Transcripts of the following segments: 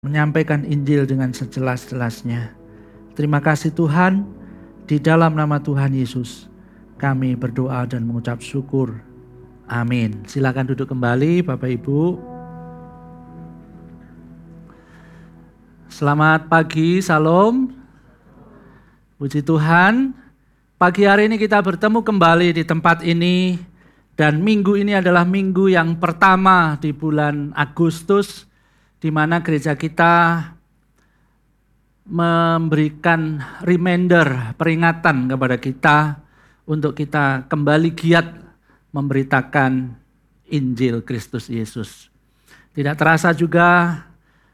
menyampaikan Injil dengan sejelas-jelasnya. Terima kasih Tuhan, di dalam nama Tuhan Yesus kami berdoa dan mengucap syukur. Amin. Silakan duduk kembali Bapak Ibu. Selamat pagi, salam. Puji Tuhan, pagi hari ini kita bertemu kembali di tempat ini. Dan minggu ini adalah minggu yang pertama di bulan Agustus, di mana gereja kita memberikan reminder, peringatan kepada kita untuk kita kembali giat memberitakan Injil Kristus Yesus. Tidak terasa juga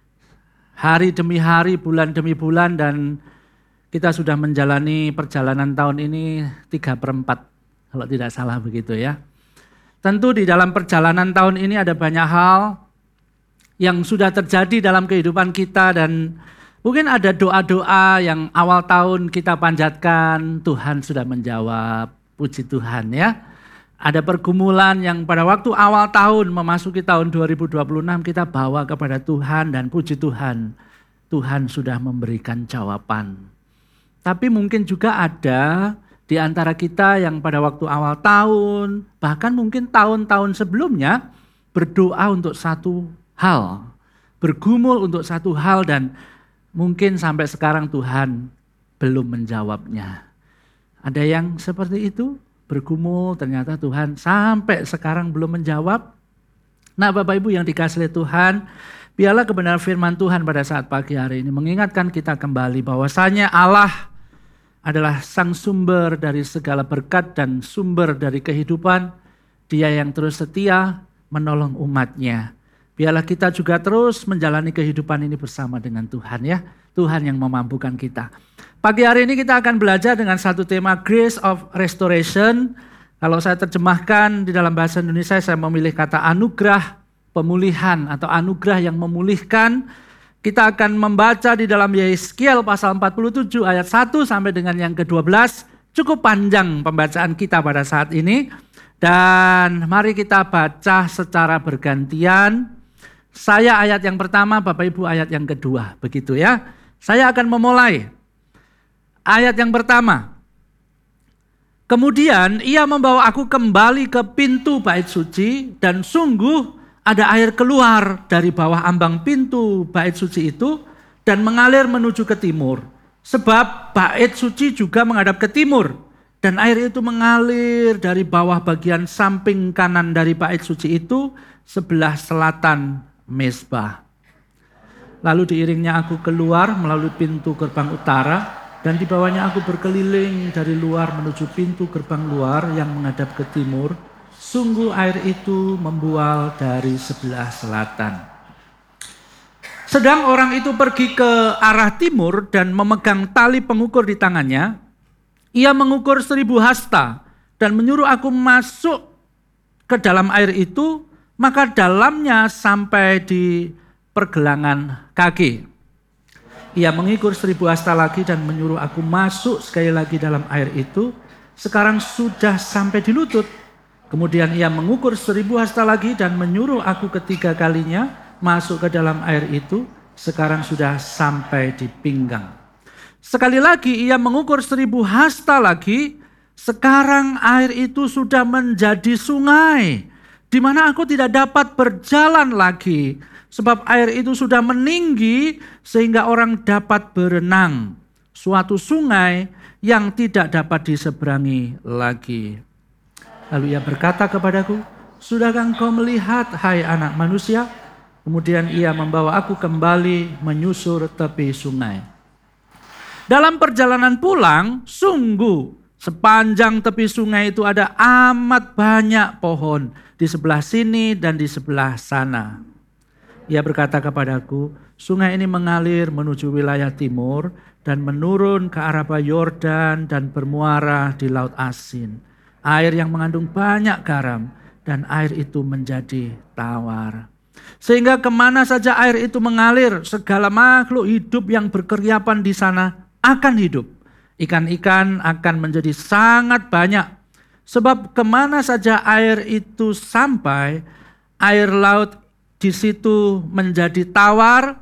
hari demi hari, bulan demi bulan, dan kita sudah menjalani perjalanan tahun ini 3/4, kalau tidak salah begitu ya. Tentu di dalam perjalanan tahun ini ada banyak hal yang sudah terjadi dalam kehidupan kita, dan mungkin ada doa-doa yang awal tahun kita panjatkan, Tuhan sudah menjawab, puji Tuhan ya. Ada pergumulan yang pada waktu awal tahun memasuki tahun 2026 kita bawa kepada Tuhan, dan puji Tuhan, Tuhan sudah memberikan jawaban. Tapi mungkin juga ada di antara kita yang pada waktu awal tahun, bahkan mungkin tahun-tahun sebelumnya berdoa untuk satu hal, bergumul untuk satu hal, dan mungkin sampai sekarang Tuhan belum menjawabnya. Ada yang seperti itu, bergumul ternyata Tuhan sampai sekarang belum menjawab. Nah Bapak Ibu yang dikasihi Tuhan, biarlah kebenaran firman Tuhan pada saat pagi hari ini mengingatkan kita kembali bahwasanya Allah adalah sang sumber dari segala berkat dan sumber dari kehidupan. Dia yang terus setia menolong umatnya. Biarlah kita juga terus menjalani kehidupan ini bersama dengan Tuhan ya. Tuhan yang memampukan kita. Pagi hari ini kita akan belajar dengan satu tema Grace of Restoration. Kalau saya terjemahkan di dalam bahasa Indonesia, saya memilih kata anugerah pemulihan atau anugerah yang memulihkan. Kita akan membaca di dalam Yeskiel pasal 47 ayat 1 sampai dengan yang ke-12. Cukup panjang pembacaan kita pada saat ini. Dan mari kita baca secara bergantian. Saya ayat yang pertama, Bapak Ibu ayat yang kedua. Begitu ya. Saya akan memulai. Ayat yang pertama. Kemudian ia membawa aku kembali ke pintu bait suci, dan sungguh ada air keluar dari bawah ambang pintu bait suci itu dan mengalir menuju ke timur. Sebab bait suci juga menghadap ke timur, dan air itu mengalir dari bawah bagian samping kanan dari bait suci itu sebelah selatan mezbah. Lalu diiringnya aku keluar melalui pintu gerbang utara, dan di bawahnya aku berkeliling dari luar menuju pintu gerbang luar yang menghadap ke timur. Sungguh air itu membual dari sebelah selatan. Sedang orang itu pergi ke arah timur dan memegang tali pengukur di tangannya. Ia mengukur 1000 hasta dan menyuruh aku masuk ke dalam air itu, maka dalamnya sampai di pergelangan kaki. Ia mengukur 1000 hasta lagi dan menyuruh aku masuk sekali lagi dalam air itu. Sekarang sudah sampai di lutut. Kemudian ia mengukur 1000 hasta lagi dan menyuruh aku ketiga kalinya masuk ke dalam air itu. Sekarang sudah sampai di pinggang. Sekali lagi ia mengukur 1000 hasta lagi. Sekarang air itu sudah menjadi sungai, di mana aku tidak dapat berjalan lagi. Sebab air itu sudah meninggi sehingga orang dapat berenang. Suatu sungai yang tidak dapat diseberangi lagi. Lalu ia berkata kepadaku, sudahkah engkau melihat, hai anak manusia? Kemudian ia membawa aku kembali menyusur tepi sungai. Dalam perjalanan pulang, sungguh sepanjang tepi sungai itu ada amat banyak pohon di sebelah sini dan di sebelah sana. Ia berkata kepadaku, sungai ini mengalir menuju wilayah timur dan menurun ke arah Yordan dan bermuara di Laut Asin. Air yang mengandung banyak garam, dan air itu menjadi tawar. Sehingga kemana saja air itu mengalir, segala makhluk hidup yang berkeriapan di sana akan hidup. Ikan-ikan akan menjadi sangat banyak. Sebab kemana saja air itu sampai, air laut di situ menjadi tawar,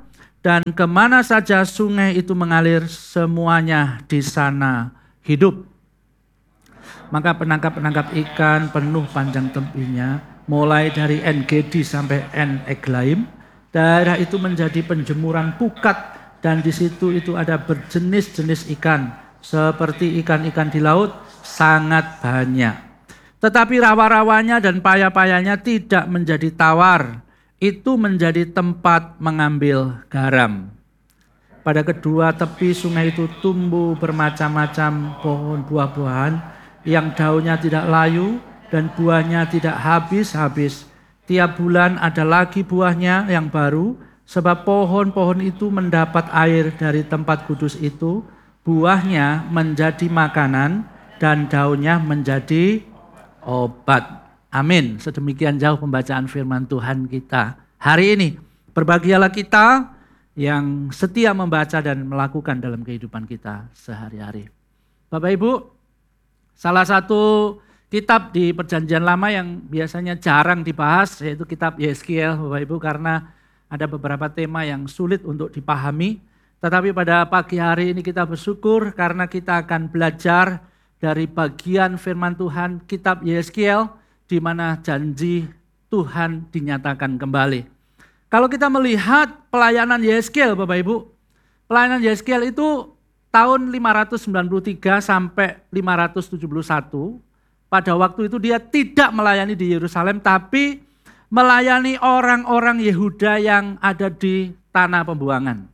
dan kemana saja sungai itu mengalir, semuanya di sana hidup. Maka penangkap-penangkap ikan penuh panjang tepinya, mulai dari En-Gedi sampai En-Eglaim. Daerah itu menjadi penjemuran pukat, dan di situ itu ada berjenis-jenis ikan, seperti ikan-ikan di laut, sangat banyak. Tetapi rawa-rawanya dan paya-payanya tidak menjadi tawar, itu menjadi tempat mengambil garam. Pada kedua tepi sungai itu tumbuh bermacam-macam pohon buah-buahan yang daunnya tidak layu dan buahnya tidak habis-habis. Tiap bulan ada lagi buahnya yang baru, sebab pohon-pohon itu mendapat air dari tempat kudus itu, buahnya menjadi makanan dan daunnya menjadi obat. Amin. Sedemikian jauh pembacaan firman Tuhan kita hari ini. Berbahagialah kita yang setia membaca dan melakukan dalam kehidupan kita sehari-hari. Bapak Ibu, salah satu kitab di Perjanjian Lama yang biasanya jarang dibahas yaitu kitab Yeskiel, Bapak Ibu, karena ada beberapa tema yang sulit untuk dipahami. Tetapi pada pagi hari ini kita bersyukur karena kita akan belajar dari bagian firman Tuhan kitab Yeskiel, di mana janji Tuhan dinyatakan kembali. Kalau kita melihat pelayanan Yeskiel, Bapak Ibu, pelayanan Yeskiel itu tahun 593 sampai 571, pada waktu itu dia tidak melayani di Yerusalem, tapi melayani orang-orang Yehuda yang ada di tanah pembuangan.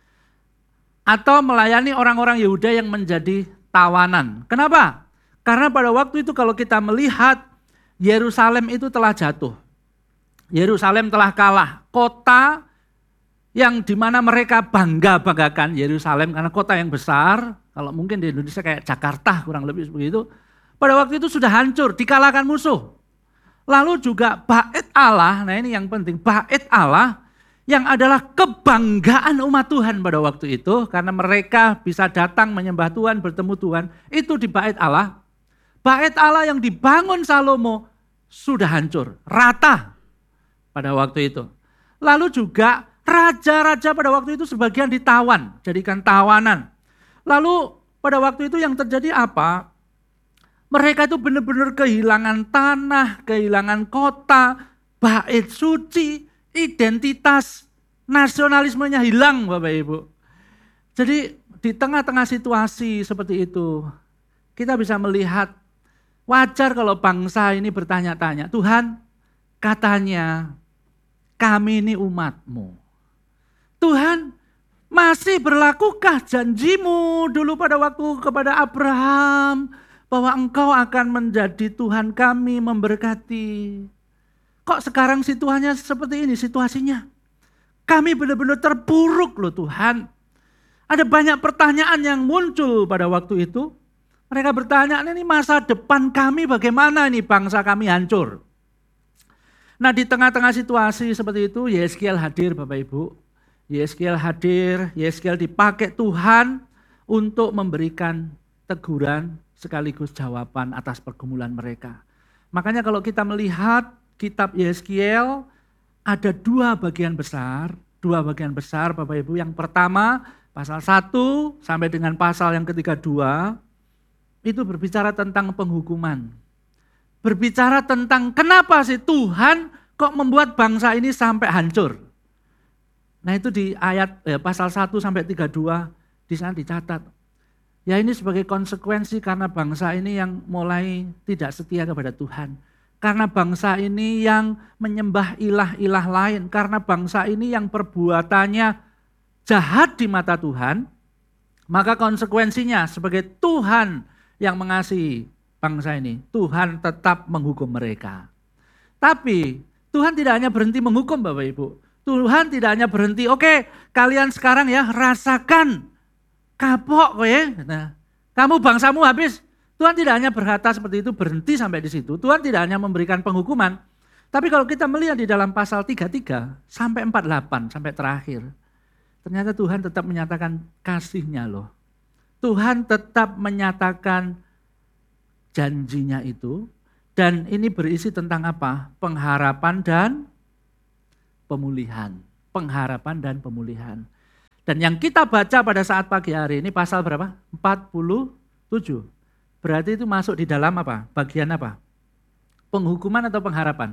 Atau melayani orang-orang Yehuda yang menjadi tawanan. Kenapa? Karena pada waktu itu kalau kita melihat Yerusalem itu telah jatuh. Yerusalem telah kalah. Kota yang dimana mereka bangga-banggakan Yerusalem karena kota yang besar. Kalau mungkin di Indonesia kayak Jakarta kurang lebih seperti itu. Pada waktu itu sudah hancur, dikalahkan musuh. Lalu juga bait Allah, nah ini yang penting. Bait Allah yang adalah kebanggaan umat Tuhan pada waktu itu. Karena mereka bisa datang menyembah Tuhan, bertemu Tuhan. Itu di bait Allah. Bait Allah yang dibangun Salomo sudah hancur, rata pada waktu itu. Lalu juga raja-raja pada waktu itu sebagian ditawan, jadikan tawanan. Lalu pada waktu itu yang terjadi apa? Mereka itu benar-benar kehilangan tanah, kehilangan kota, bait suci, identitas nasionalismenya hilang, Bapak Ibu. Jadi di tengah-tengah situasi seperti itu, kita bisa melihat wajar kalau bangsa ini bertanya-tanya, Tuhan, katanya kami ini umat-Mu. Tuhan, masih berlakukah janjimu dulu pada waktu kepada Abraham bahwa Engkau akan menjadi Tuhan kami, memberkati? Kok sekarang situasinya seperti ini situasinya? Kami benar-benar terpuruk loh Tuhan. Ada banyak pertanyaan yang muncul pada waktu itu. Mereka bertanya, ini masa depan kami bagaimana, ini bangsa kami hancur. Nah di tengah-tengah situasi seperti itu, Yeskiel hadir Bapak Ibu. Yeskiel hadir, Yeskiel dipakai Tuhan untuk memberikan teguran sekaligus jawaban atas pergumulan mereka. Makanya kalau kita melihat kitab Yeskiel, ada dua bagian besar Bapak Ibu. Yang pertama, pasal 1 sampai dengan pasal yang ketiga 2, itu berbicara tentang penghukuman. Berbicara tentang kenapa sih Tuhan kok membuat bangsa ini sampai hancur. Nah itu di ayat pasal 1 sampai 32 di sana dicatat. Ya ini sebagai konsekuensi karena bangsa ini yang mulai tidak setia kepada Tuhan. Karena bangsa ini yang menyembah ilah-ilah lain. Karena bangsa ini yang perbuatannya jahat di mata Tuhan. Maka konsekuensinya sebagai Tuhan yang mengasihi bangsa ini, Tuhan tetap menghukum mereka. Tapi Tuhan tidak hanya berhenti menghukum Bapak Ibu. Tuhan tidak hanya berhenti, oke, kalian sekarang ya rasakan kapok kowe. Nah, kamu bangsamu habis. Tuhan tidak hanya berkata seperti itu, berhenti sampai di situ. Tuhan tidak hanya memberikan penghukuman. Tapi kalau kita melihat di dalam pasal 33 sampai 48 sampai terakhir, ternyata Tuhan tetap menyatakan kasih-Nya loh. Tuhan tetap menyatakan janjinya itu, dan ini berisi tentang apa? Pengharapan dan pemulihan. Pengharapan dan pemulihan. Dan yang kita baca pada saat pagi hari ini pasal berapa? 47. Berarti itu masuk di dalam apa? Bagian apa? Penghukuman atau pengharapan?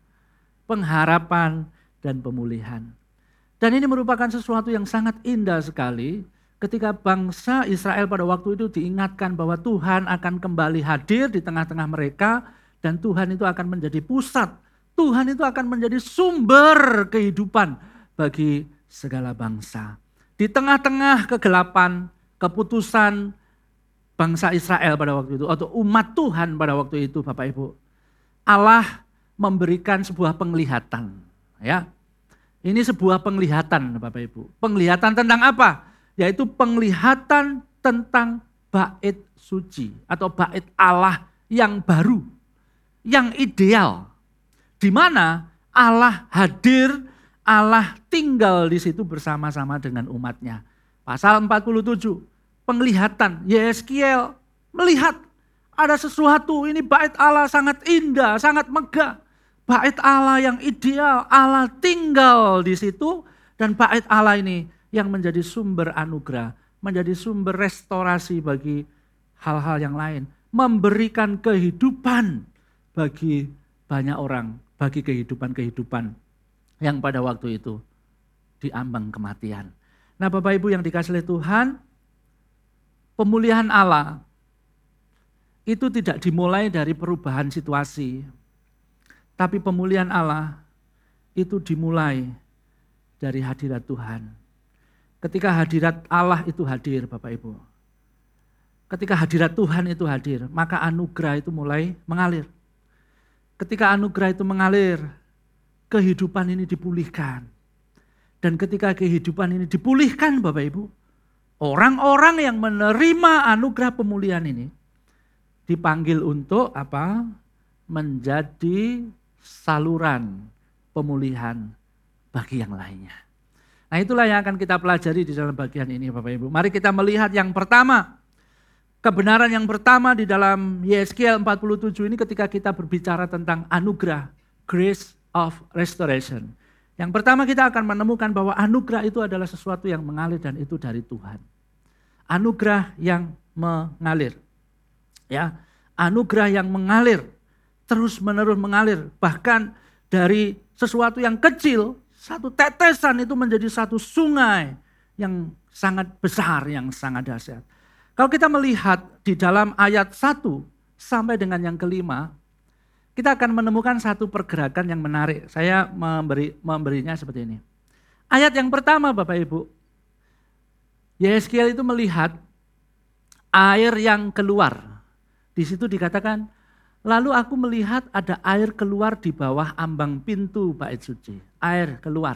Pengharapan dan pemulihan. Dan ini merupakan sesuatu yang sangat indah sekali ketika bangsa Israel pada waktu itu diingatkan bahwa Tuhan akan kembali hadir di tengah-tengah mereka dan Tuhan itu akan menjadi pusat. Tuhan itu akan menjadi sumber kehidupan bagi segala bangsa. Di tengah-tengah kegelapan, keputusan bangsa Israel pada waktu itu, atau umat Tuhan pada waktu itu Bapak Ibu, Allah memberikan sebuah penglihatan. Ya, ini sebuah penglihatan Bapak Ibu. Penglihatan tentang apa? Yaitu penglihatan tentang bait suci atau bait Allah yang baru, yang ideal. Di mana Allah hadir, Allah tinggal di situ bersama-sama dengan umatnya. Pasal 47, penglihatan, Yeskiel melihat ada sesuatu, ini bait Allah sangat indah, sangat megah. Bait Allah yang ideal, Allah tinggal di situ dan bait Allah ini yang menjadi sumber anugerah, menjadi sumber restorasi bagi hal-hal yang lain. Memberikan kehidupan bagi banyak orang, bagi kehidupan-kehidupan yang pada waktu itu diambang kematian. Nah Bapak Ibu yang dikasihi oleh Tuhan, pemulihan Allah itu tidak dimulai dari perubahan situasi. Tapi pemulihan Allah itu dimulai dari hadirat Tuhan. Ketika hadirat Allah itu hadir Bapak Ibu. Ketika hadirat Tuhan itu hadir, maka anugerah itu mulai mengalir. Ketika anugerah itu mengalir, kehidupan ini dipulihkan. Dan ketika kehidupan ini dipulihkan Bapak Ibu, orang-orang yang menerima anugerah pemulihan ini dipanggil untuk apa? Menjadi saluran pemulihan bagi yang lainnya. Nah itulah yang akan kita pelajari di dalam bagian ini Bapak Ibu. Mari kita melihat yang pertama. Kebenaran yang pertama di dalam Yeskiel 47 ini ketika kita berbicara tentang anugerah, grace of restoration. Yang pertama kita akan menemukan bahwa anugerah itu adalah sesuatu yang mengalir dan itu dari Tuhan. Anugerah yang mengalir. Ya, anugerah yang mengalir, terus-menerus mengalir. Bahkan dari sesuatu yang kecil, satu tetesan itu menjadi satu sungai yang sangat besar, yang sangat dahsyat. Kalau kita melihat di dalam ayat 1 sampai dengan yang kelima, kita akan menemukan satu pergerakan yang menarik. Saya memberinya seperti ini. Ayat yang pertama Bapak Ibu, Yeskiel itu melihat air yang keluar. Di situ dikatakan, lalu aku melihat ada air keluar di bawah ambang pintu bait suci. Air keluar.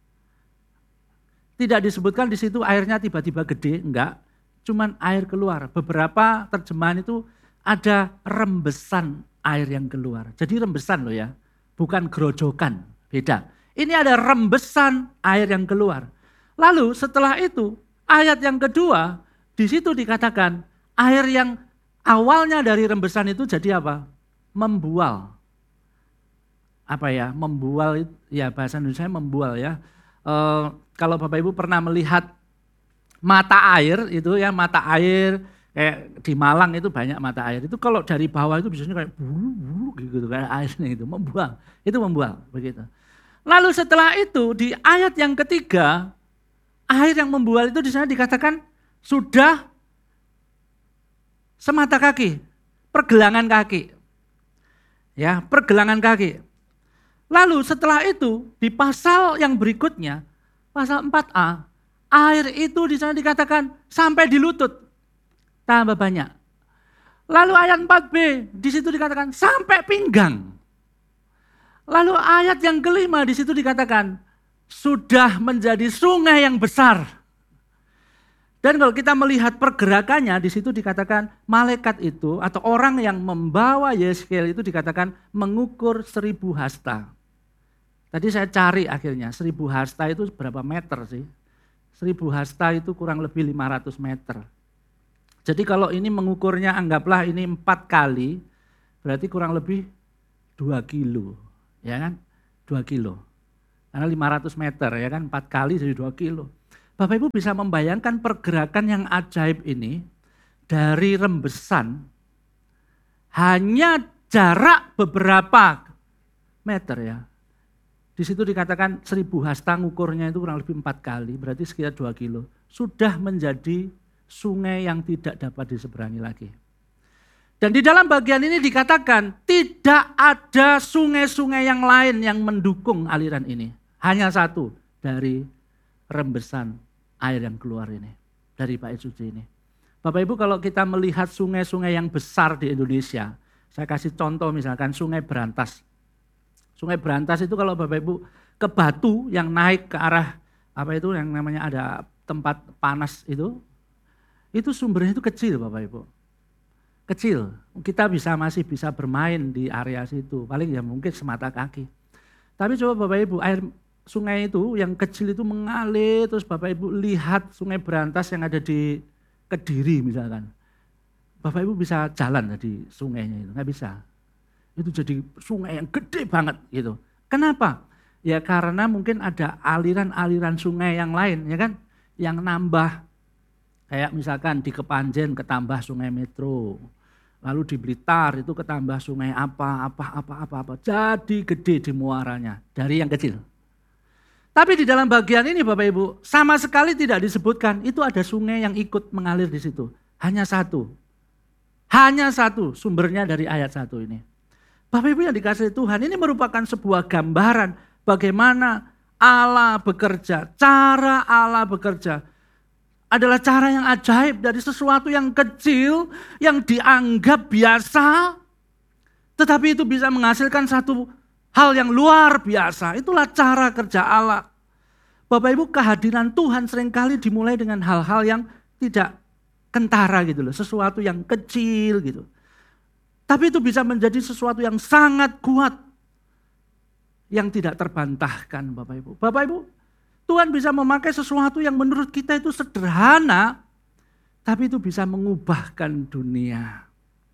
Tidak disebutkan di situ airnya tiba-tiba gede, enggak. Cuman air keluar. Beberapa terjemahan itu ada rembesan air yang keluar. Jadi rembesan loh ya, bukan gerojokan, beda. Ini ada rembesan air yang keluar. Lalu setelah itu ayat yang kedua, di situ dikatakan air yang awalnya dari rembesan itu jadi apa? Membual. Apa ya? Membual, ya bahasa Indonesia membual ya. Kalau Bapak Ibu pernah melihat mata air itu ya, mata air kayak di Malang itu banyak mata air. Itu kalau dari bawah itu biasanya kayak bulu-bulu gitu kayak airnya itu membual. Itu membual begitu. Lalu setelah itu di ayat yang ketiga, air yang membual itu di sana dikatakan sudah semata kaki, pergelangan kaki. Ya, pergelangan kaki. Lalu setelah itu di pasal yang berikutnya, pasal 4a, air itu di sana dikatakan sampai di lutut. Tambah banyak. Lalu ayat 4b, di situ dikatakan sampai pinggang. Lalu ayat yang kelima di situ dikatakan sudah menjadi sungai yang besar. Dan kalau kita melihat pergerakannya di situ dikatakan malaikat itu atau orang yang membawa Yeskiel itu dikatakan mengukur 1000 hasta. Tadi saya cari akhirnya 1000 hasta itu berapa meter sih? 1000 hasta itu kurang lebih 500 meter. Jadi kalau ini mengukurnya anggaplah ini 4 kali, berarti kurang lebih 2 kilo. Ya kan? 2 kilo. Karena 500 meter ya kan, 4 kali jadi 2 kilo. Bapak Ibu bisa membayangkan pergerakan yang ajaib ini dari rembesan hanya jarak beberapa meter ya. Di situ dikatakan 1000 hasta ngukurnya itu kurang lebih 4 kali, berarti sekitar 2 kilo. Sudah menjadi sungai yang tidak dapat diseberangi lagi. Dan di dalam bagian ini dikatakan tidak ada sungai-sungai yang lain yang mendukung aliran ini. Hanya satu dari rembesan air yang keluar ini, dari Bait Suci ini. Bapak Ibu kalau kita melihat sungai-sungai yang besar di Indonesia, saya kasih contoh misalkan Sungai Berantas. Sungai Berantas itu kalau Bapak Ibu ke Batu yang naik ke arah apa itu yang namanya ada tempat panas itu sumbernya itu kecil Bapak Ibu. Kecil, kita masih bisa bermain di area situ, paling ya mungkin semata kaki. Tapi coba Bapak Ibu, air sungai itu yang kecil itu mengalir, terus Bapak Ibu lihat Sungai Berantas yang ada di Kediri misalkan. Bapak Ibu bisa jalan di sungainya itu, nggak bisa. Itu jadi sungai yang gede banget gitu. Kenapa? Ya karena mungkin ada aliran-aliran sungai yang lain ya kan, yang nambah. Kayak misalkan di Kepanjen ketambah Sungai Metro. Lalu di Blitar itu ketambah sungai apa. Jadi gede di muaranya dari yang kecil. Tapi di dalam bagian ini Bapak Ibu sama sekali tidak disebutkan itu ada sungai yang ikut mengalir di situ. Hanya satu. Hanya satu sumbernya dari ayat 1 ini. Bapak Ibu yang dikasihi Tuhan, ini merupakan sebuah gambaran bagaimana Allah bekerja. Cara Allah bekerja adalah cara yang ajaib dari sesuatu yang kecil, yang dianggap biasa, tetapi itu bisa menghasilkan satu hal yang luar biasa. Itulah cara kerja Allah. Bapak Ibu, kehadiran Tuhan seringkali dimulai dengan hal-hal yang tidak kentara gitu loh, sesuatu yang kecil gitu. Tapi itu bisa menjadi sesuatu yang sangat kuat, yang tidak terbantahkan Bapak Ibu. Bapak Ibu, Tuhan bisa memakai sesuatu yang menurut kita itu sederhana, tapi itu bisa mengubahkan dunia.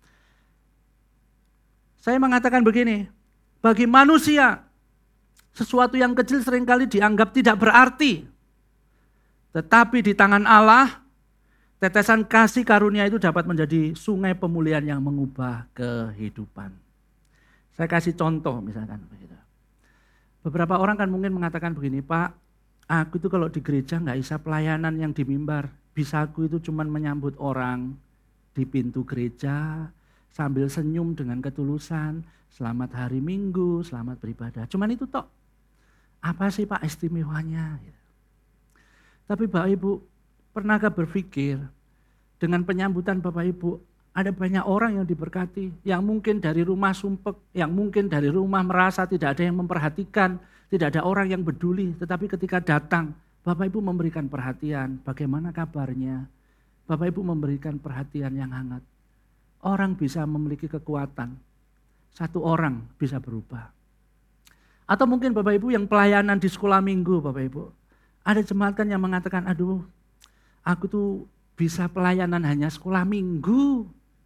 Saya mengatakan begini, bagi manusia, sesuatu yang kecil seringkali dianggap tidak berarti. Tetapi di tangan Allah, tetesan kasih karunia itu dapat menjadi sungai pemulihan yang mengubah kehidupan. Saya kasih contoh misalkan. Beberapa orang kan mungkin mengatakan begini, Pak, aku itu kalau di gereja nggak bisa pelayanan yang di mimbar. Bisa aku itu cuma menyambut orang di pintu gereja sambil senyum dengan ketulusan. Selamat hari Minggu, selamat beribadah. Cuman itu toh. Apa sih Pak istimewanya? Tapi Bapak Ibu, pernahkah berpikir dengan penyambutan Bapak Ibu, ada banyak orang yang diberkati, yang mungkin dari rumah sumpek, yang mungkin dari rumah merasa tidak ada yang memperhatikan, tidak ada orang yang peduli, tetapi ketika datang, Bapak Ibu memberikan perhatian, bagaimana kabarnya? Bapak Ibu memberikan perhatian yang hangat. Orang bisa memiliki kekuatan, satu orang bisa berubah. Atau mungkin Bapak Ibu yang pelayanan di sekolah minggu Bapak Ibu, ada jemaat kan yang mengatakan, aduh aku tuh bisa pelayanan hanya sekolah minggu.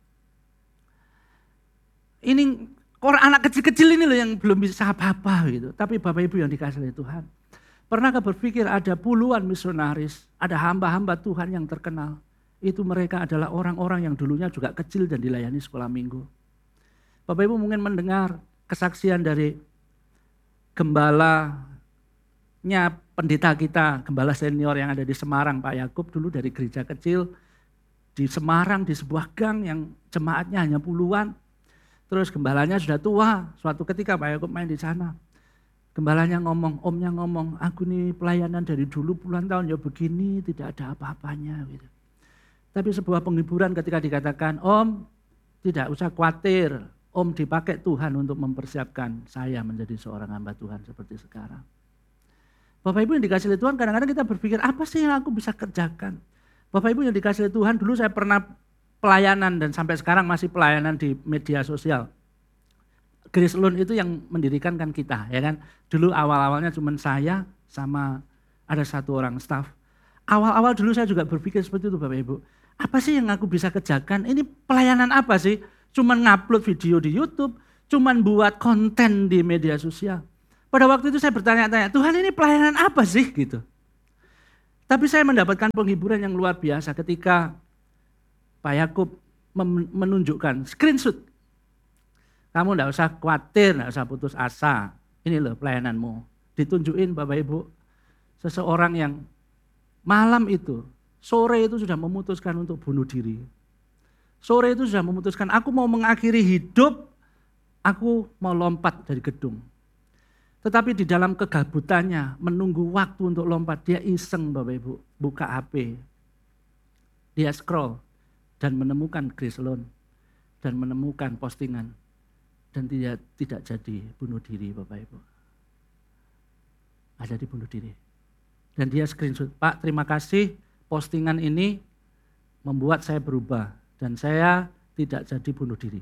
Ini orang anak kecil-kecil ini loh yang belum bisa apa-apa gitu. Tapi Bapak Ibu yang dikasihi Tuhan, pernahkah berpikir ada puluhan misionaris, ada hamba-hamba Tuhan yang terkenal. Itu mereka adalah orang-orang yang dulunya juga kecil dan dilayani sekolah minggu. Bapak Ibu mungkin mendengar kesaksian dari gembalanya pendeta kita, gembala senior yang ada di Semarang, Pak Yakub, dulu dari gereja kecil di Semarang, di sebuah gang yang jemaatnya hanya puluhan. Terus gembalanya sudah tua, suatu ketika Pak Yakub main di sana. Gembalanya ngomong, omnya ngomong, aku nih pelayanan dari dulu puluhan tahun ya begini, tidak ada apa-apanya. Gitu. Tapi sebuah penghiburan ketika dikatakan, Om tidak usah khawatir, Om dipakai Tuhan untuk mempersiapkan saya menjadi seorang hamba Tuhan seperti sekarang. Bapak Ibu yang dikasihi Tuhan, kadang-kadang kita berpikir, apa sih yang aku bisa kerjakan? Bapak Ibu yang dikasihi Tuhan, dulu saya pernah pelayanan dan sampai sekarang masih pelayanan di media sosial. Grace Loan itu yang mendirikan kan kita, ya kan? Dulu awal-awalnya cuma saya sama ada satu orang staff. Awal-awal dulu saya juga berpikir seperti itu Bapak Ibu. Apa sih yang aku bisa kerjakan? Ini pelayanan apa sih? Cuman ngupload video di YouTube, cuman buat konten di media sosial. Pada waktu itu saya bertanya-tanya, Tuhan ini pelayanan apa sih gitu? Tapi saya mendapatkan penghiburan yang luar biasa ketika Pak Yakub menunjukkan screenshot. Kamu enggak usah khawatir, enggak usah putus asa. Ini loh pelayananmu. Ditunjukin Bapak Ibu, seseorang yang malam itu, sore itu sudah memutuskan untuk bunuh diri. Sore itu sudah memutuskan, aku mau mengakhiri hidup, aku mau lompat dari gedung. Tetapi di dalam kegabutannya, menunggu waktu untuk lompat, dia iseng Bapak Ibu, buka HP. Dia scroll dan menemukan Grace Loan dan menemukan postingan. Dan tidak jadi bunuh diri Bapak Ibu. Ada dibunuh diri. Dan dia screenshot, Pak terima kasih postingan ini membuat saya berubah. Dan saya tidak jadi bunuh diri.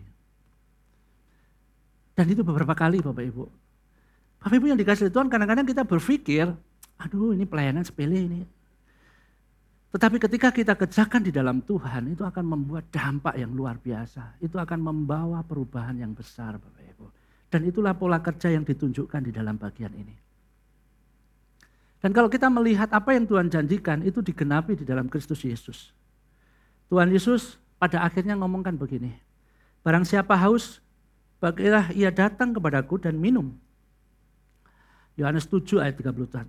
Dan itu beberapa kali Bapak Ibu. Bapak Ibu yang dikasih Tuhan, kadang-kadang kita berpikir, aduh ini pelayanan sepele ini. Tetapi ketika kita kerjakan di dalam Tuhan, itu akan membuat dampak yang luar biasa. Itu akan membawa perubahan yang besar Bapak Ibu. Dan itulah pola kerja yang ditunjukkan di dalam bagian ini. Dan kalau kita melihat apa yang Tuhan janjikan, itu digenapi di dalam Kristus Yesus. Tuhan Yesus pada akhirnya ngomongkan begini, barang siapa haus, bagilah ia datang kepadaku dan minum. Yohanes 7 ayat 37.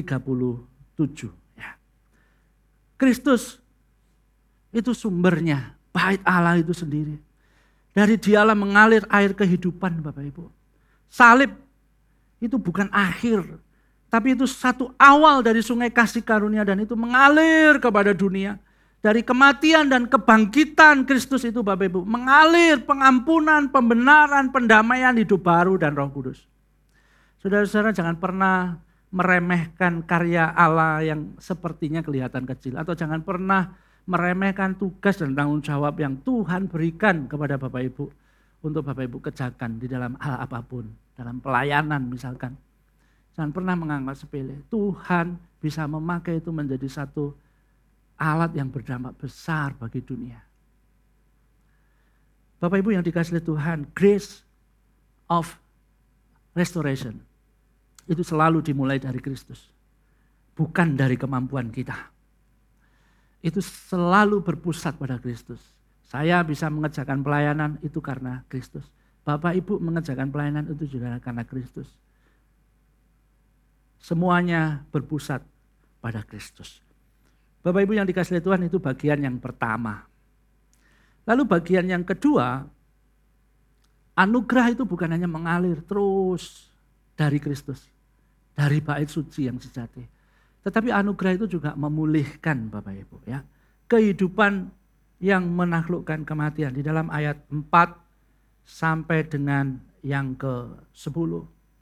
Ya. Kristus itu sumbernya, bait Allah itu sendiri. Dari dialah mengalir air kehidupan Bapak Ibu. Salib itu bukan akhir, tapi itu satu awal dari sungai kasih karunia dan itu mengalir kepada dunia. Dari kematian dan kebangkitan Kristus itu Bapak Ibu, mengalir pengampunan, pembenaran, pendamaian, hidup baru dan Roh Kudus. Saudara-saudara jangan pernah meremehkan karya Allah yang sepertinya kelihatan kecil. Atau jangan pernah meremehkan tugas dan tanggung jawab yang Tuhan berikan kepada Bapak Ibu. Untuk Bapak Ibu kerjakan di dalam hal apapun. Dalam pelayanan misalkan. Jangan pernah menganggap sepele. Tuhan bisa memakai itu menjadi satu alat yang berdampak besar bagi dunia. Bapak Ibu yang dikasihi Tuhan, grace of restoration itu selalu dimulai dari Kristus. Bukan dari kemampuan kita. Itu selalu berpusat pada Kristus. Saya bisa mengerjakan pelayanan itu karena Kristus. Bapak Ibu mengerjakan pelayanan itu juga karena Kristus. Semuanya berpusat pada Kristus. Bapak Ibu yang dikasihi Tuhan, itu bagian yang pertama. Lalu bagian yang kedua, anugerah itu bukan hanya mengalir terus dari Kristus, dari bait suci yang sejati. Tetapi anugerah itu juga memulihkan Bapak Ibu ya. Kehidupan yang menaklukkan kematian di dalam ayat 4 sampai dengan yang ke-10.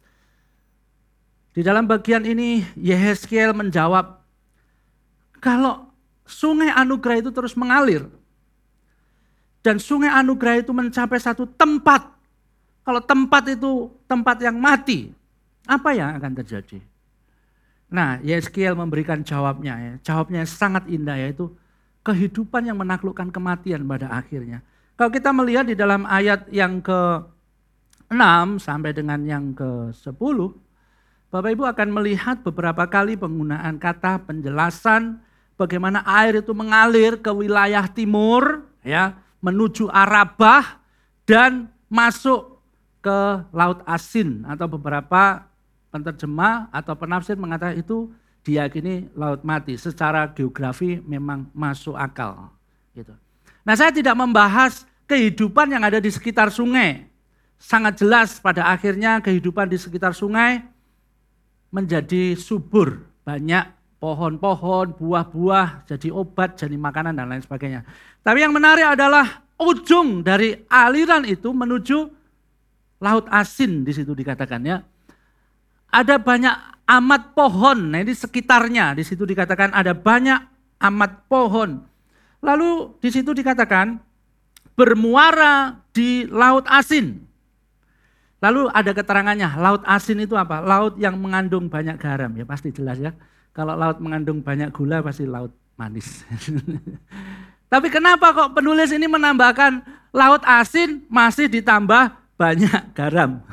Di dalam bagian ini Yehezkiel menjawab, kalau sungai anugerah itu terus mengalir dan sungai anugerah itu mencapai satu tempat, kalau tempat itu tempat yang mati, apa yang akan terjadi? Nah, Yehezkiel memberikan jawabnya ya. Jawabnya sangat indah, yaitu kehidupan yang menaklukkan kematian pada akhirnya. Kalau kita melihat di dalam ayat yang ke-6 sampai dengan yang ke-10, Bapak Ibu akan melihat beberapa kali penggunaan kata penjelasan bagaimana air itu mengalir ke wilayah timur, ya, menuju Arabah dan masuk ke Laut Asin, atau beberapa penterjemah atau penafsir mengatakan itu diyakini Laut Mati. Secara geografi memang masuk akal. Gitu. Nah, saya tidak membahas kehidupan yang ada di sekitar sungai. Sangat jelas pada akhirnya kehidupan di sekitar sungai menjadi subur, banyak pohon-pohon, buah-buah, jadi obat, jadi makanan dan lain sebagainya. Tapi yang menarik adalah ujung dari aliran itu menuju Laut Asin, di situ dikatakan ya. Ada banyak amat pohon, nah ini sekitarnya, di situ dikatakan ada banyak amat pohon. Lalu di situ dikatakan bermuara di Laut Asin. Lalu ada keterangannya, Laut Asin itu apa? Laut yang mengandung banyak garam, ya pasti jelas ya. Kalau laut mengandung banyak gula pasti laut manis. Tapi kenapa kok penulis ini menambahkan Laut Asin masih ditambah banyak garam?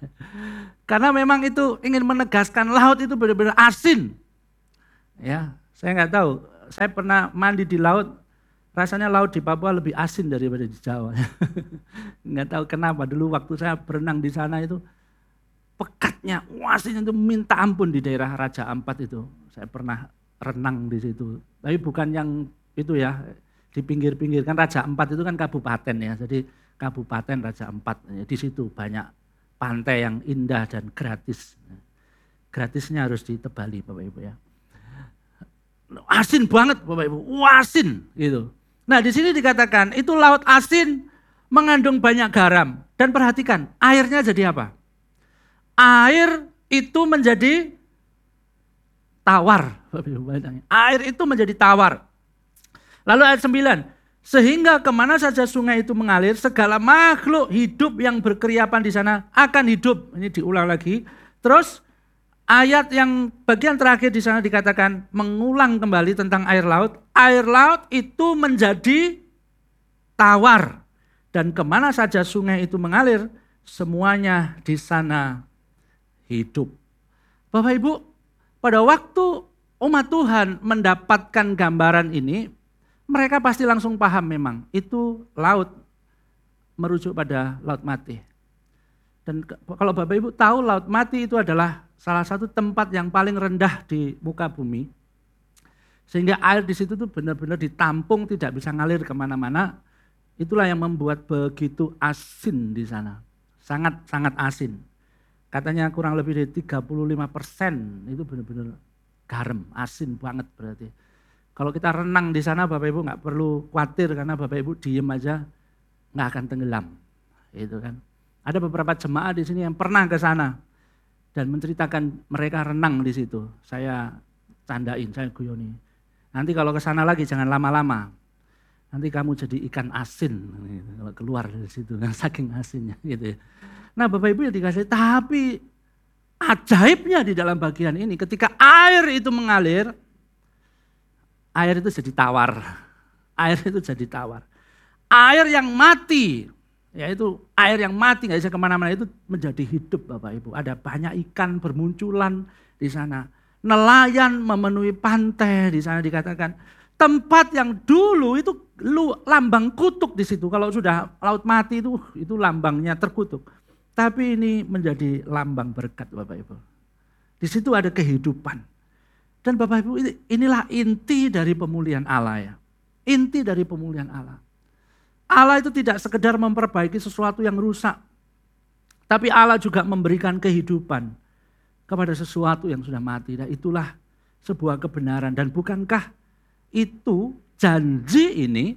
Karena memang itu ingin menegaskan laut itu benar-benar asin. Ya, Saya nggak tahu, saya pernah mandi di laut, rasanya laut di Papua lebih asin daripada di Jawa. Nggak tahu kenapa, dulu waktu saya berenang di sana itu, pekatnya, asinnya itu minta ampun di daerah Raja Ampat itu. Saya pernah renang di situ, tapi bukan yang itu ya, di pinggir-pinggir, kan Raja Ampat itu kan kabupaten ya, jadi Kabupaten Raja Ampat, di situ banyak pantai yang indah dan gratis. Gratisnya harus ditebali Bapak Ibu ya. Asin banget Bapak Ibu, asin gitu. Nah di sini dikatakan itu laut asin mengandung banyak garam. Dan perhatikan airnya jadi apa? Air itu menjadi tawar. Bapak Ibu bayangin. Air itu menjadi tawar. Lalu ayat 9. Sehingga kemana saja sungai itu mengalir, segala makhluk hidup yang berkeriapan di sana akan hidup. Ini diulang lagi. Terus ayat yang bagian terakhir di sana dikatakan mengulang kembali tentang air laut. Air laut itu menjadi tawar. Dan kemana saja sungai itu mengalir, semuanya di sana hidup. Bapak Ibu, pada waktu umat Tuhan mendapatkan gambaran ini, mereka pasti langsung paham memang itu laut merujuk pada laut mati. Dan kalau Bapak Ibu tahu laut mati itu adalah salah satu tempat yang paling rendah di muka bumi. Sehingga air di situ tuh benar-benar ditampung, tidak bisa ngalir kemana-mana. Itulah yang membuat begitu asin di sana. Sangat-sangat asin. Katanya kurang lebih dari 35% itu benar-benar garam, asin banget berarti. Kalau kita renang di sana Bapak Ibu nggak perlu khawatir karena Bapak Ibu diem aja nggak akan tenggelam. Itu kan. Ada beberapa jemaah di sini yang pernah ke sana dan menceritakan mereka renang di situ. Saya candain, saya guyoni. Nanti kalau ke sana lagi jangan lama-lama. Nanti kamu jadi ikan asin gitu, kalau keluar dari situ, saking asinnya gitu ya. Nah Bapak Ibu yang dikasih, tapi ajaibnya di dalam bagian ini ketika air itu mengalir, air itu jadi tawar. Air itu jadi tawar. Air yang mati, yaitu air yang mati nggak bisa kemana-mana itu menjadi hidup Bapak Ibu. Ada banyak ikan bermunculan di sana. Nelayan memenuhi pantai di sana dikatakan. Tempat yang dulu itu lambang kutuk di situ. Kalau sudah laut mati itu lambangnya terkutuk. Tapi ini menjadi lambang berkat Bapak Ibu. Di situ ada kehidupan. Dan Bapak Ibu inilah inti dari pemulihan Allah ya. Inti dari pemulihan Allah. Allah itu tidak sekedar memperbaiki sesuatu yang rusak. Tapi Allah juga memberikan kehidupan kepada sesuatu yang sudah mati. Dan itulah sebuah kebenaran. Dan bukankah itu janji ini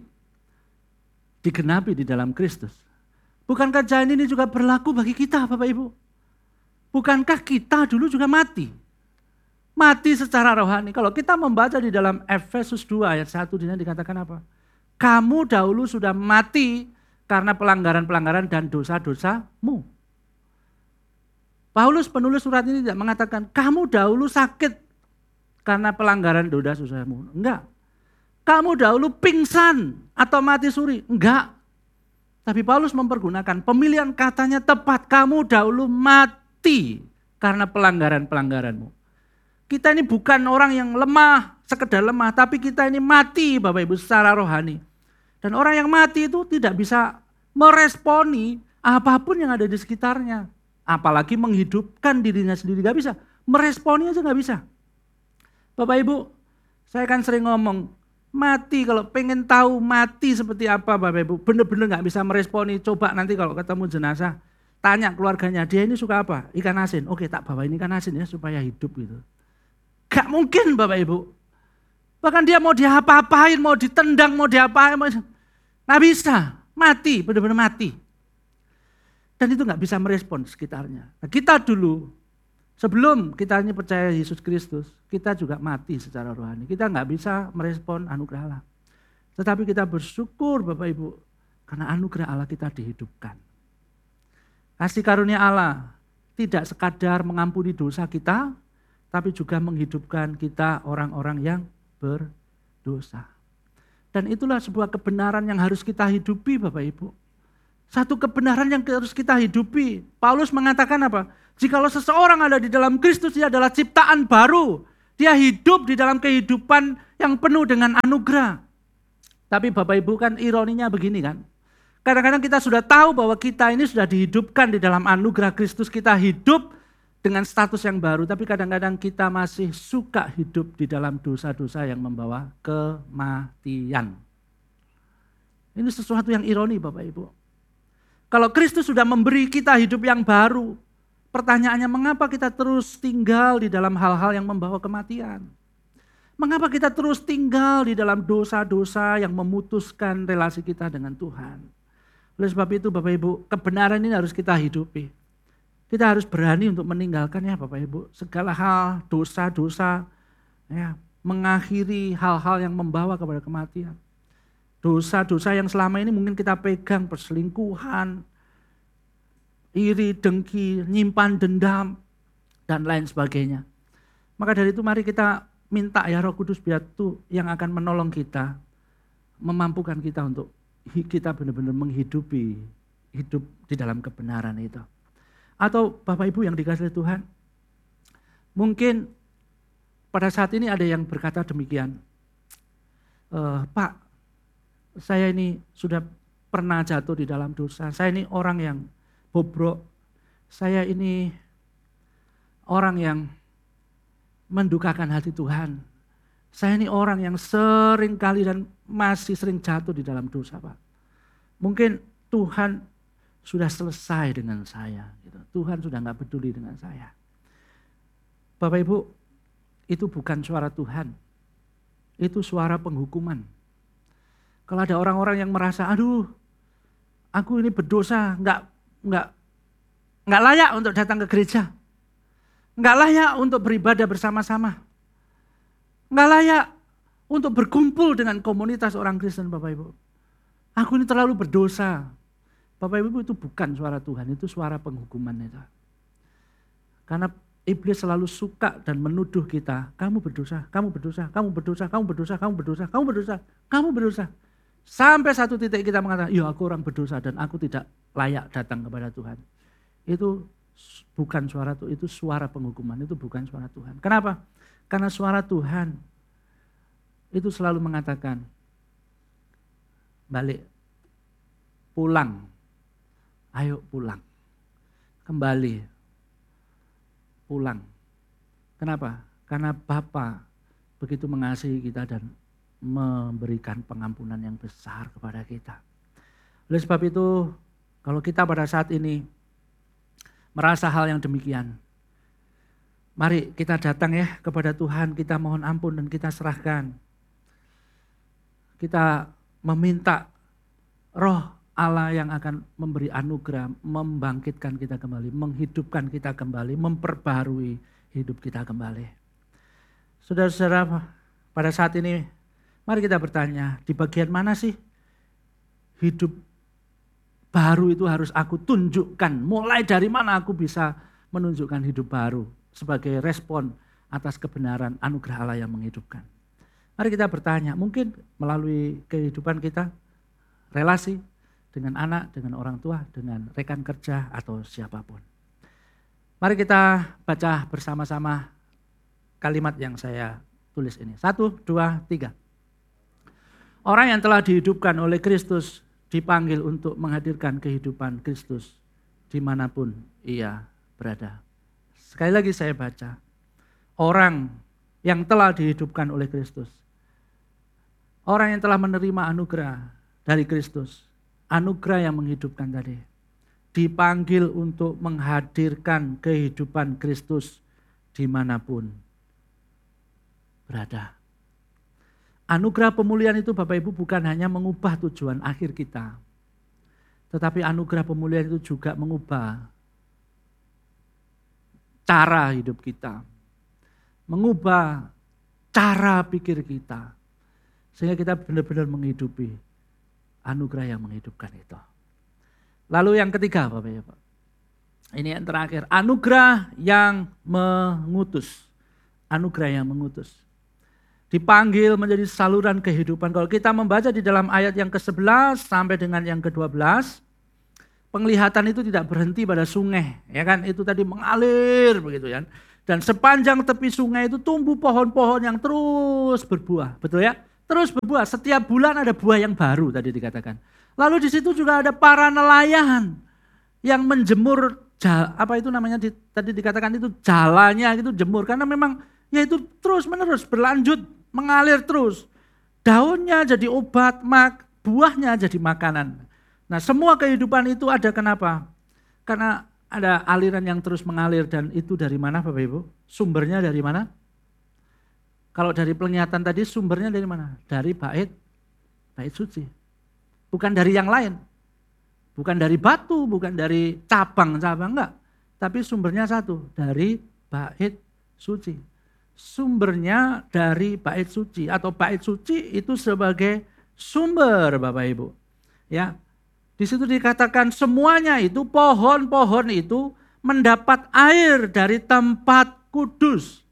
digenapi di dalam Kristus? Bukankah janji ini juga berlaku bagi kita Bapak Ibu? Bukankah kita dulu juga mati? Mati secara rohani. Kalau kita membaca di dalam Efesus 2 ayat 1 di sana dikatakan apa? Kamu dahulu sudah mati karena pelanggaran-pelanggaran dan dosa-dosamu. Paulus penulis surat ini tidak mengatakan kamu dahulu sakit karena pelanggaran dosa-dosamu. Enggak. Kamu dahulu pingsan atau mati suri. Enggak. Tapi Paulus mempergunakan pemilihan katanya tepat. Kamu dahulu mati karena pelanggaran-pelanggaranmu. Kita ini bukan orang yang lemah, sekedar lemah. Tapi kita ini mati Bapak Ibu secara rohani. Dan orang yang mati itu tidak bisa meresponi apapun yang ada di sekitarnya. Apalagi menghidupkan dirinya sendiri. Gak bisa. Meresponi aja gak bisa. Bapak Ibu, saya kan sering ngomong. Mati, kalau pengen tahu mati seperti apa Bapak Ibu, benar-benar nggak bisa meresponi. Coba nanti kalau ketemu jenazah, tanya keluarganya, dia ini suka apa? Ikan asin. Oke, tak bawain ikan asin ya supaya hidup gitu. Gak mungkin Bapak Ibu. Bahkan dia mau diapa-apain, mau ditendang, mau diapain, nggak bisa. Mati, benar-benar mati. Dan itu nggak bisa merespon sekitarnya. Nah, kita dulu, sebelum kita ini percaya Yesus Kristus, kita juga mati secara rohani. Kita nggak bisa merespon anugerah Allah. Tetapi kita bersyukur Bapak Ibu, karena anugerah Allah kita dihidupkan. Kasih karunia Allah tidak sekadar mengampuni dosa kita, tapi juga menghidupkan kita orang-orang yang berdosa. Dan itulah sebuah kebenaran yang harus kita hidupi Bapak Ibu. Satu kebenaran yang harus kita hidupi. Paulus mengatakan apa? Jikalau seseorang ada di dalam Kristus, dia adalah ciptaan baru. Dia hidup di dalam kehidupan yang penuh dengan anugerah. Tapi Bapak Ibu kan ironinya begini kan. Kadang-kadang kita sudah tahu bahwa kita ini sudah dihidupkan di dalam anugerah Kristus. Kita hidup dengan status yang baru. Tapi kadang-kadang kita masih suka hidup di dalam dosa-dosa yang membawa kematian. Ini sesuatu yang ironi Bapak Ibu. Kalau Kristus sudah memberi kita hidup yang baru. Pertanyaannya mengapa kita terus tinggal di dalam hal-hal yang membawa kematian? Mengapa kita terus tinggal di dalam dosa-dosa yang memutuskan relasi kita dengan Tuhan? Oleh sebab itu Bapak Ibu, kebenaran ini harus kita hidupi. Kita harus berani untuk meninggalkannya Bapak Ibu. Segala hal, dosa-dosa, ya, mengakhiri hal-hal yang membawa kepada kematian. Dosa-dosa yang selama ini mungkin kita pegang, perselingkuhan, iri, dengki, nyimpan dendam, dan lain sebagainya. Maka dari itu mari kita minta ya Roh Kudus biar itu yang akan menolong kita, memampukan kita untuk kita benar-benar menghidupi hidup di dalam kebenaran itu. Atau Bapak Ibu yang dikasihi Tuhan, mungkin pada saat ini ada yang berkata demikian, Pak, saya ini sudah pernah jatuh di dalam dosa, saya ini orang yang bobrok, saya ini orang yang mendukakan hati Tuhan. Saya ini orang yang sering kali dan masih sering jatuh di dalam dosa Pak. Mungkin Tuhan sudah selesai dengan saya. Gitu. Tuhan sudah gak peduli dengan saya. Bapak Ibu, itu bukan suara Tuhan. Itu suara penghukuman. Kalau ada orang-orang yang merasa, aduh aku ini berdosa, nggak layak untuk datang ke gereja. Nggak layak untuk beribadah bersama-sama. Nggak layak untuk berkumpul dengan komunitas orang Kristen Bapak Ibu. Aku ini terlalu berdosa. Bapak Ibu itu bukan suara Tuhan, itu suara penghukuman itu. Karena iblis selalu suka dan menuduh kita, kamu berdosa, kamu berdosa, kamu berdosa, kamu berdosa, kamu berdosa, kamu berdosa, kamu berdosa. Sampai satu titik kita mengatakan, ya aku orang berdosa dan aku tidak layak datang kepada Tuhan. Itu bukan suara Tuhan, itu suara penghukuman, itu bukan suara Tuhan. Kenapa? Karena suara Tuhan itu selalu mengatakan, balik, pulang, ayo pulang, kembali, pulang. Kenapa? Karena Bapa begitu mengasihi kita dan memberikan pengampunan yang besar kepada kita. Oleh sebab itu, kalau kita pada saat ini merasa hal yang demikian, mari kita datang ya kepada Tuhan, kita mohon ampun dan kita serahkan. Kita meminta Roh Allah yang akan memberi anugerah, membangkitkan kita kembali, menghidupkan kita kembali, memperbaharui hidup kita kembali. Saudara-saudara, pada saat ini mari kita bertanya, di bagian mana sih hidup baru itu harus aku tunjukkan? Mulai dari mana aku bisa menunjukkan hidup baru sebagai respon atas kebenaran anugerah Allah yang menghidupkan? Mari kita bertanya, mungkin melalui kehidupan kita, relasi dengan anak, dengan orang tua, dengan rekan kerja atau siapapun. Mari kita baca bersama-sama kalimat yang saya tulis ini. 1, 2, 3. Orang yang telah dihidupkan oleh Kristus dipanggil untuk menghadirkan kehidupan Kristus dimanapun ia berada. Sekali lagi saya baca. Orang yang telah dihidupkan oleh Kristus. Orang yang telah menerima anugerah dari Kristus. Anugerah yang menghidupkan tadi. Dipanggil untuk menghadirkan kehidupan Kristus dimanapun berada. Anugerah pemulihan itu Bapak Ibu bukan hanya mengubah tujuan akhir kita. Tetapi anugerah pemulihan itu juga mengubah cara hidup kita. Mengubah cara pikir kita. Sehingga kita benar-benar menghidupi anugerah yang menghidupkan itu. Lalu yang ketiga Bapak Ibu. Ini yang terakhir. Anugerah yang mengutus. Anugerah yang mengutus. Dipanggil menjadi saluran kehidupan. Kalau kita membaca di dalam ayat yang ke-11 sampai dengan yang ke-12. Penglihatan itu tidak berhenti pada sungai. Ya kan, itu tadi mengalir begitu kan. Dan sepanjang tepi sungai itu tumbuh pohon-pohon yang terus berbuah. Betul ya? Terus berbuah. Setiap bulan ada buah yang baru tadi dikatakan. Lalu di situ juga ada para nelayan yang menjemur, apa itu namanya tadi dikatakan itu jalannya itu jemur. Karena memang ya itu terus menerus berlanjut, mengalir terus. Daunnya jadi obat, buahnya jadi makanan. Nah semua kehidupan itu ada kenapa? Karena ada aliran yang terus mengalir dan itu dari mana Bapak Ibu? Sumbernya dari mana? Kalau dari penglihatan tadi sumbernya dari mana? Dari bait suci. Bukan dari yang lain. Bukan dari batu, bukan dari cabang-cabang, enggak. Tapi sumbernya satu, dari bait suci. Sumbernya dari bait suci atau bait suci itu sebagai sumber Bapak Ibu. Ya. Di situ dikatakan semuanya itu pohon-pohon itu mendapat air dari tempat kudus.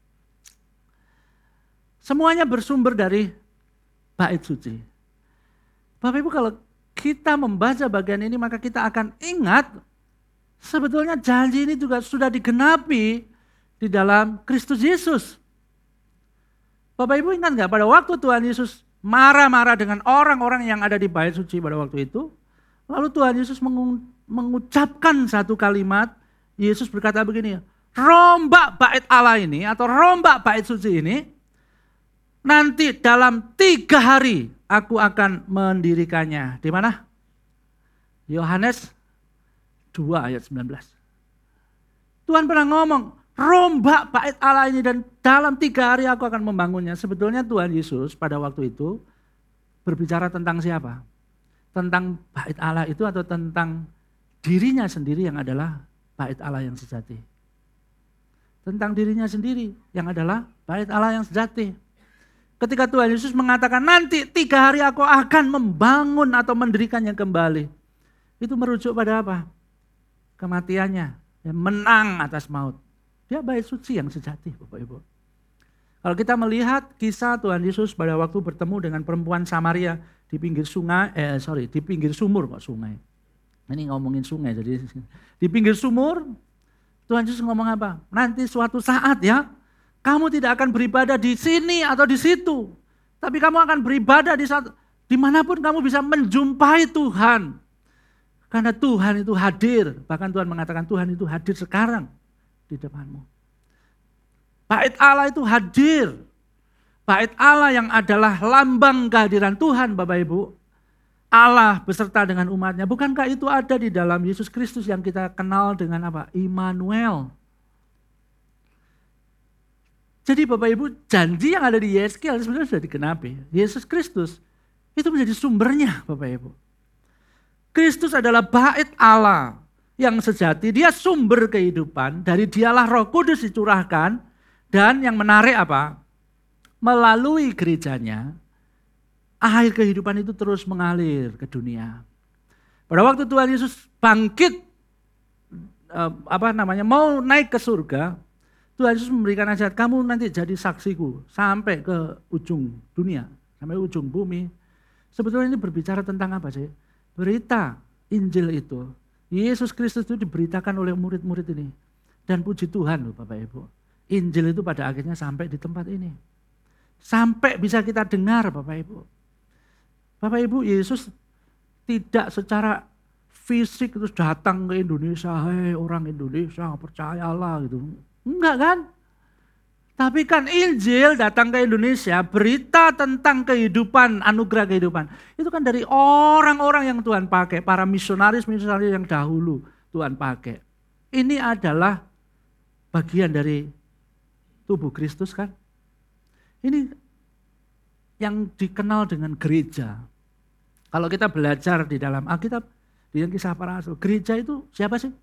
Semuanya bersumber dari bait suci. Bapak Ibu kalau kita membaca bagian ini maka kita akan ingat sebetulnya janji ini juga sudah digenapi di dalam Kristus Yesus. Bapak Ibu ingat nggak pada waktu Tuhan Yesus marah-marah dengan orang-orang yang ada di bait suci pada waktu itu? Lalu Tuhan Yesus mengucapkan satu kalimat, Yesus berkata begini, rombak bait Allah ini atau rombak bait suci ini, nanti dalam 3 hari aku akan mendirikannya. Di mana? Yohanes 2 ayat 19. Tuhan pernah ngomong, rombak bait Allah ini dan dalam 3 hari aku akan membangunnya. Sebetulnya Tuhan Yesus pada waktu itu berbicara tentang siapa? Tentang bait Allah itu atau tentang dirinya sendiri yang adalah bait Allah yang sejati. Tentang dirinya sendiri yang adalah bait Allah yang sejati. Ketika Tuhan Yesus mengatakan nanti 3 hari aku akan membangun atau mendirikannya kembali. Itu merujuk pada apa? Kematiannya. Yang menang atas maut. Dia bait suci yang sejati Bapak Ibu. Kalau kita melihat kisah Tuhan Yesus pada waktu bertemu dengan perempuan Samaria di pinggir sungai, di pinggir sumur kok sungai. Ini ngomongin sungai jadi di pinggir sumur Tuhan Yesus ngomong apa? Nanti suatu saat ya, kamu tidak akan beribadah di sini atau di situ. Tapi kamu akan beribadah dimanapun kamu bisa menjumpai Tuhan. Karena Tuhan itu hadir. Bahkan Tuhan mengatakan Tuhan itu hadir sekarang di depanmu. Bait Allah itu hadir. Bait Allah yang adalah lambang kehadiran Tuhan Bapak Ibu. Allah beserta dengan umatnya. Bukankah itu ada di dalam Yesus Kristus yang kita kenal dengan apa? Immanuel. Jadi Bapak Ibu janji yang ada di Yeskiel sebenarnya sudah digenapi. Yesus Kristus itu menjadi sumbernya Bapak Ibu. Kristus adalah bait Allah yang sejati. Dia sumber kehidupan. Dari dialah Roh Kudus dicurahkan. Dan yang menarik apa? Melalui gerejanya, air kehidupan itu terus mengalir ke dunia. Pada waktu Tuhan Yesus bangkit, mau naik ke surga, Tuhan Yesus memberikan nasihat, kamu nanti jadi saksiku sampai ke ujung dunia, sampai ujung bumi. Sebetulnya ini berbicara tentang apa sih? Berita Injil itu, Yesus Kristus itu diberitakan oleh murid-murid ini. Dan puji Tuhan loh Bapak Ibu. Injil itu pada akhirnya sampai di tempat ini. Sampai bisa kita dengar Bapak Ibu. Bapak Ibu, Yesus tidak secara fisik terus datang ke Indonesia. Hei orang Indonesia percayalah gitu. Enggak kan? Tapi kan Injil datang ke Indonesia, berita tentang kehidupan, anugerah kehidupan. Itu kan dari orang-orang yang Tuhan pakai. Para misionaris-misionaris yang dahulu Tuhan pakai. Ini adalah bagian dari tubuh Kristus kan. Ini yang dikenal dengan gereja. Kalau kita belajar di dalam Alkitab, di Kisah Para Rasul, gereja itu siapa sih?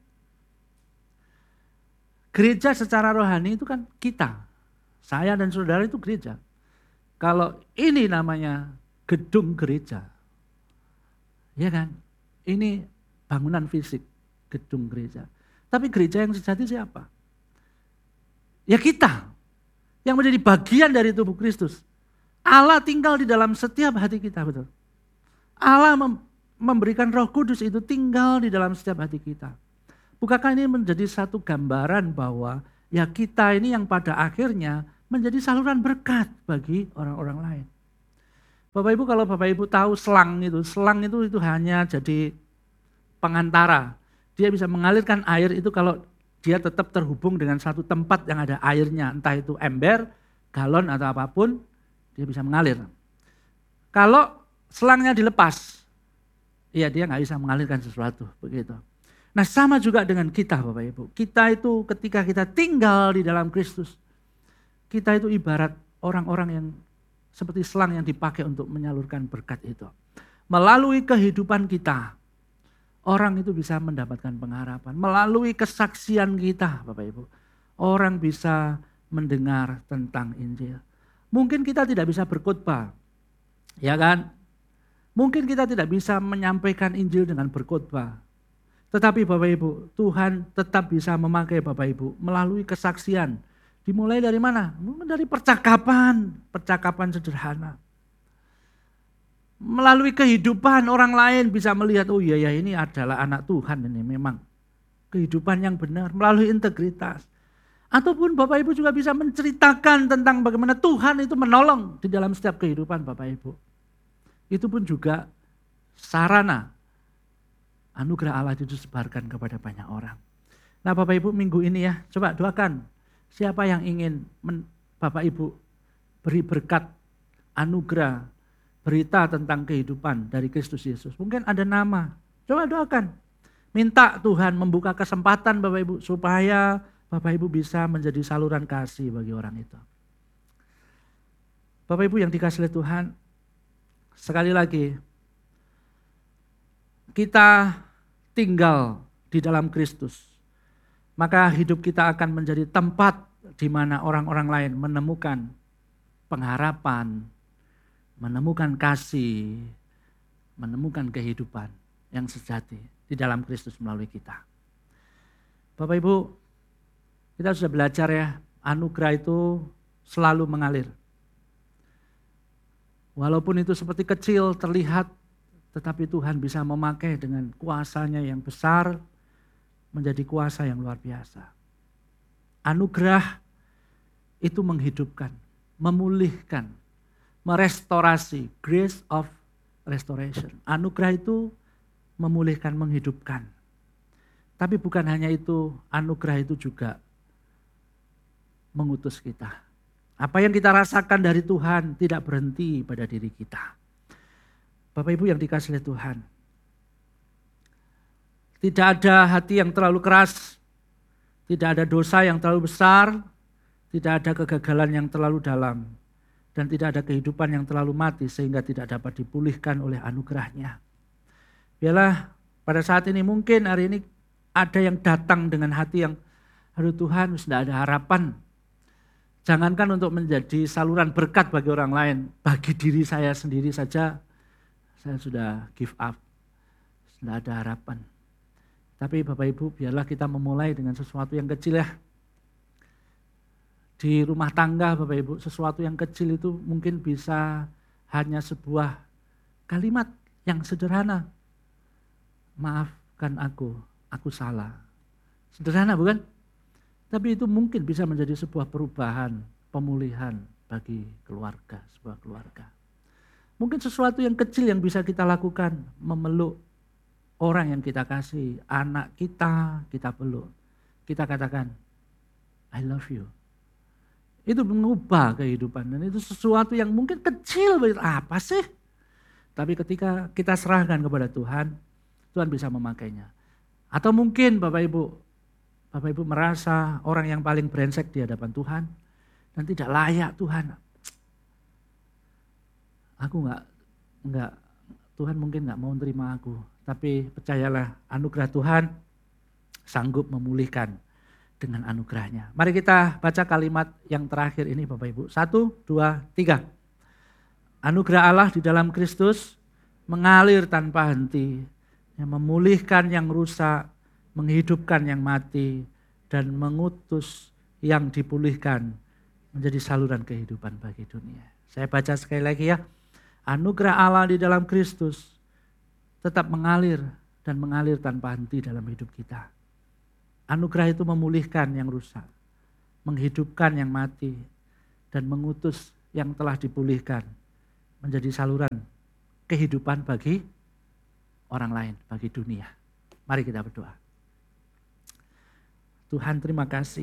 Gereja secara rohani itu kan kita. Saya dan saudara itu gereja. Kalau ini namanya gedung gereja. Ya kan? Ini bangunan fisik, gedung gereja. Tapi gereja yang sejati siapa? Ya kita, yang menjadi bagian dari tubuh Kristus. Allah tinggal di dalam setiap hati kita, betul. Allah memberikan Roh Kudus itu tinggal di dalam setiap hati kita. Bukankah ini menjadi satu gambaran bahwa ya kita ini yang pada akhirnya menjadi saluran berkat bagi orang-orang lain. Bapak Ibu, kalau Bapak Ibu tahu selang itu hanya jadi pengantara. Dia bisa mengalirkan air itu kalau dia tetap terhubung dengan satu tempat yang ada airnya, entah itu ember, galon atau apapun, dia bisa mengalir. Kalau selangnya dilepas, ya dia nggak bisa mengalirkan sesuatu, begitu. Nah sama juga dengan kita Bapak Ibu. Kita itu ketika kita tinggal di dalam Kristus, kita itu ibarat orang-orang yang seperti selang yang dipakai untuk menyalurkan berkat itu. Melalui kehidupan kita, orang itu bisa mendapatkan pengharapan. Melalui kesaksian kita Bapak Ibu, orang bisa mendengar tentang Injil. Mungkin kita tidak bisa berkhotbah, ya kan? Mungkin kita tidak bisa menyampaikan Injil dengan berkhotbah. Tetapi Bapak Ibu, Tuhan tetap bisa memakai Bapak Ibu melalui kesaksian. Dimulai dari mana? Mungkin dari percakapan sederhana. Melalui kehidupan orang lain bisa melihat, oh iya ya ini adalah anak Tuhan ini memang. Kehidupan yang benar, melalui integritas. Ataupun Bapak Ibu juga bisa menceritakan tentang bagaimana Tuhan itu menolong di dalam setiap kehidupan Bapak Ibu. Itu pun juga sarana anugerah Allah itu disebarkan kepada banyak orang. Nah Bapak Ibu minggu ini ya, coba doakan. Siapa yang ingin Bapak Ibu beri berkat, anugerah, berita tentang kehidupan dari Kristus Yesus. Mungkin ada nama, coba doakan. Minta Tuhan membuka kesempatan Bapak Ibu supaya Bapak Ibu bisa menjadi saluran kasih bagi orang itu. Bapak Ibu yang dikasihi oleh Tuhan, sekali lagi, kita tinggal di dalam Kristus, maka hidup kita akan menjadi tempat di mana orang-orang lain menemukan pengharapan, menemukan kasih, menemukan kehidupan yang sejati di dalam Kristus melalui kita. Bapak Ibu, kita sudah belajar ya, anugerah itu selalu mengalir. Walaupun itu seperti kecil terlihat, tetapi Tuhan bisa memakai dengan kuasanya yang besar menjadi kuasa yang luar biasa. Anugerah itu menghidupkan, memulihkan, merestorasi, grace of restoration. Anugerah itu memulihkan, menghidupkan. Tapi bukan hanya itu, anugerah itu juga mengutus kita. Apa yang kita rasakan dari Tuhan tidak berhenti pada diri kita. Bapak Ibu yang dikasihi oleh Tuhan, tidak ada hati yang terlalu keras, tidak ada dosa yang terlalu besar, tidak ada kegagalan yang terlalu dalam, dan tidak ada kehidupan yang terlalu mati sehingga tidak dapat dipulihkan oleh anugerahnya. Biarlah pada saat ini mungkin hari ini ada yang datang dengan hati yang, aduh Tuhan sudah ada harapan. Jangankan untuk menjadi saluran berkat bagi orang lain, bagi diri saya sendiri saja, saya sudah give up, sudah ada harapan. Tapi Bapak Ibu, biarlah kita memulai dengan sesuatu yang kecil ya. Di rumah tangga Bapak Ibu, sesuatu yang kecil itu mungkin bisa hanya sebuah kalimat yang sederhana. Maafkan aku salah. Sederhana bukan? Tapi itu mungkin bisa menjadi sebuah perubahan, pemulihan bagi keluarga, sebuah keluarga. Mungkin sesuatu yang kecil yang bisa kita lakukan, memeluk orang yang kita kasih, anak kita peluk. Kita katakan, I love you. Itu mengubah kehidupan dan itu sesuatu yang mungkin kecil, apa sih? Tapi ketika kita serahkan kepada Tuhan, Tuhan bisa memakainya. Atau mungkin Bapak Ibu merasa orang yang paling brengsek di hadapan Tuhan dan tidak layak Tuhan. Aku enggak, Tuhan mungkin enggak mau terima aku. Tapi percayalah, anugerah Tuhan sanggup memulihkan dengan anugerahnya. Mari kita baca kalimat yang terakhir ini Bapak Ibu. 1, 2, 3. Anugerah Allah di dalam Kristus mengalir tanpa henti, yang memulihkan yang rusak, menghidupkan yang mati, dan mengutus yang dipulihkan menjadi saluran kehidupan bagi dunia. Saya baca sekali lagi ya. Anugerah Allah di dalam Kristus tetap mengalir dan mengalir tanpa henti dalam hidup kita. Anugerah itu memulihkan yang rusak, menghidupkan yang mati, dan mengutus yang telah dipulihkan menjadi saluran kehidupan bagi orang lain, bagi dunia. Mari kita berdoa. Tuhan, terima kasih.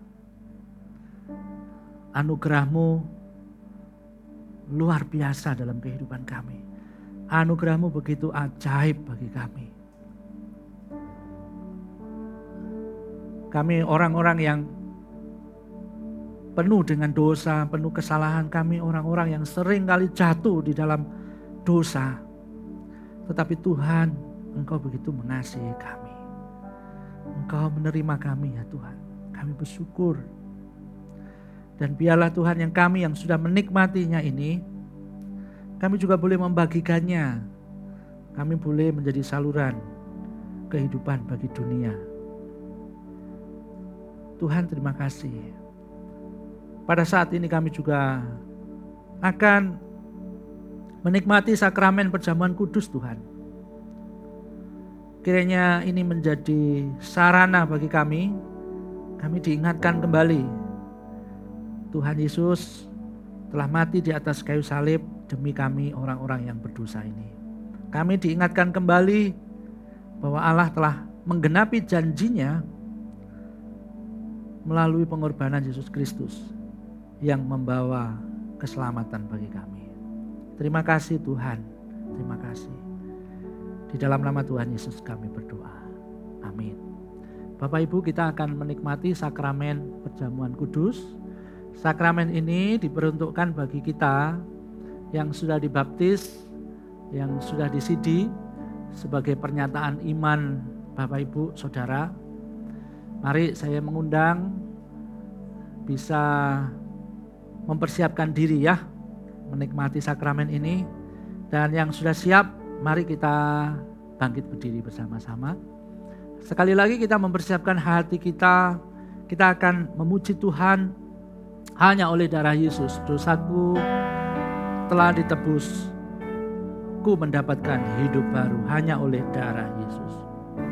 Anugerah-Mu luar biasa dalam kehidupan kami. Anugerah-Mu begitu ajaib bagi kami. Kami orang-orang yang penuh dengan dosa, penuh kesalahan. Kami orang-orang yang sering kali jatuh di dalam dosa. Tetapi Tuhan, Engkau begitu mengasihi kami. Engkau menerima kami ya Tuhan. Kami bersyukur. Dan biarlah Tuhan yang kami yang sudah menikmatinya ini, kami juga boleh membagikannya. Kami boleh menjadi saluran kehidupan bagi dunia. Tuhan, terima kasih. Pada saat ini kami juga akan menikmati sakramen perjamuan kudus Tuhan. Kiranya ini menjadi sarana bagi kami diingatkan kembali Tuhan Yesus telah mati di atas kayu salib demi kami orang-orang yang berdosa ini. Kami diingatkan kembali bahwa Allah telah menggenapi janjinya melalui pengorbanan Yesus Kristus yang membawa keselamatan bagi kami. Terima kasih Tuhan, terima kasih. Di dalam nama Tuhan Yesus kami berdoa. Amin. Bapak Ibu, kita akan menikmati sakramen perjamuan kudus. Sakramen ini diperuntukkan bagi kita yang sudah dibaptis, yang sudah disidi sebagai pernyataan iman Bapak Ibu Saudara. Mari saya mengundang bisa mempersiapkan diri ya menikmati sakramen ini. Dan yang sudah siap, mari kita bangkit berdiri bersama-sama. Sekali lagi kita mempersiapkan hati kita akan memuji Tuhan. Hanya oleh darah Yesus dosaku telah ditebus. Ku mendapatkan hidup baru hanya oleh darah Yesus.